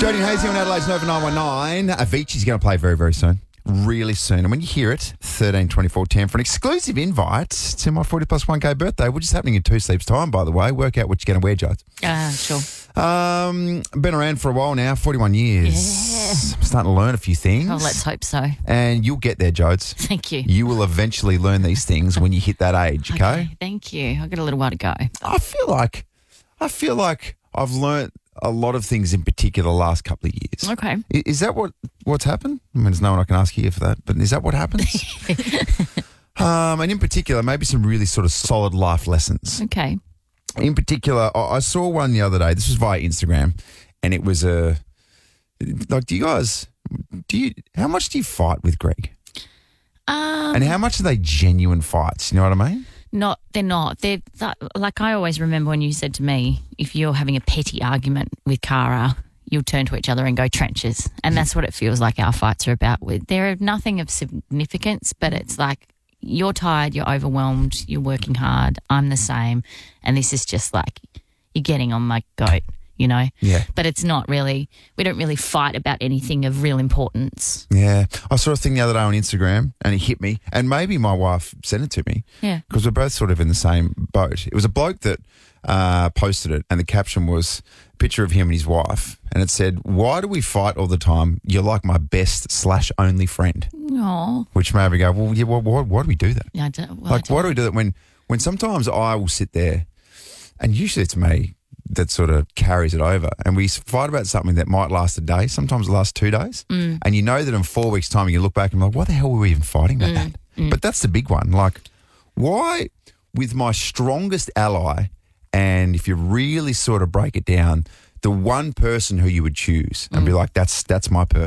Jody and Hazy on Adelaide's Nova 919. Avicii's going to play very, very soon. Really soon. And when you hear it, 13 24 10 for an exclusive invite to my 40 plus 1K birthday, which is happening in 2 sleeps time, by the way. Work out what you're going to wear, Jodes. Sure. Been around for a while now, 41 years. Yeah. I'm starting to learn a few things. Oh, let's hope so. And you'll get there, Jodes. Thank you. You will eventually learn these things when you hit that age, okay? Thank you. I've got a little while to go. I feel like I've learnt a lot of things in particular the last couple of years. Okay. Is that what's happened? I mean, there's no one I can ask here for that, but is that what happens? And in particular, maybe some really sort of solid life lessons. Okay. In particular, I saw one the other day. This was via Instagram, and it was how much do you fight with Greg? And how much are they genuine fights? You know what I mean? They're not. Like I always remember when you said to me, if you're having a petty argument with Cara, you'll turn to each other and go trenches. And that's what it feels like our fights are about. They're nothing of significance, but it's like you're tired, you're overwhelmed, you're working hard, I'm the same. And this is just like you're getting on my goat, you know? Yeah. But it's not really, we don't really fight about anything of real importance. Yeah. I saw a thing the other day on Instagram and it hit me, and maybe my wife sent it to me. Yeah. Because we're both sort of in the same boat. It was a bloke that posted it, and the caption was a picture of him and his wife, and it said, "Why do we fight all the time? You're like my best/only friend." Oh. Which made me go, well, yeah, why do we do that? I don't, well, Like, why do we do that when sometimes I will sit there, and usually it's me that sort of carries it over, and we fight about something that might last a day, sometimes it lasts 2 days, and you know that in 4 weeks' time you look back and you're like, why the hell were we even fighting about that? But that's the big one. Like, why with my strongest ally, and if you really sort of break it down, the one person who you would choose and be like, that's my person.